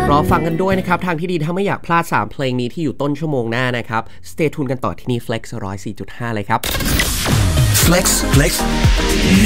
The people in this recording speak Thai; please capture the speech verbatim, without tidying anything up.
รอฟังกันด้วยนะครับทางที่ดีถ้าไม่อยากพลาดสามเพลงนี้ที่อยู่ต้นชั่วโมงหน้านะครับ Stay tuned กันต่อที่นี่ Flex หนึ่งศูนย์สี่จุดห้า เลยครับ Flex Flex